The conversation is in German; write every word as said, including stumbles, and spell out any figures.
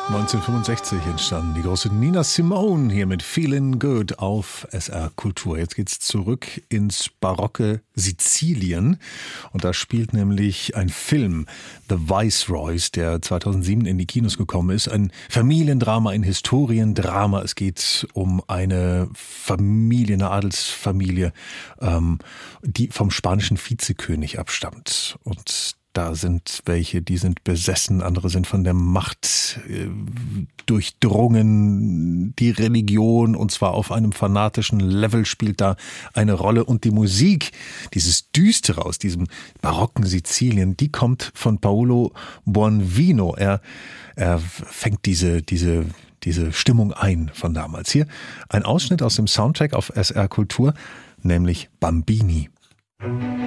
neunzehnhundertfünfundsechzig entstanden die große Nina Simone hier mit Feelin' Good auf S R Kultur. Jetzt geht's zurück ins barocke Sizilien und da spielt nämlich ein Film, The Viceroys, der zweitausendsieben in die Kinos gekommen ist. Ein Familiendrama, ein Historiendrama. Es geht um eine Familie, eine Adelsfamilie, ähm, die vom spanischen Vizekönig abstammt. Und da sind welche, die sind besessen, andere sind von der Macht äh, durchdrungen. Die Religion, und zwar auf einem fanatischen Level, spielt da eine Rolle. Und die Musik, dieses Düstere aus diesem barocken Sizilien, die kommt von Paolo Bonvino. Er, er fängt diese, diese, diese Stimmung ein von damals. Hier ein Ausschnitt aus dem Soundtrack auf S R Kultur, nämlich Bambini.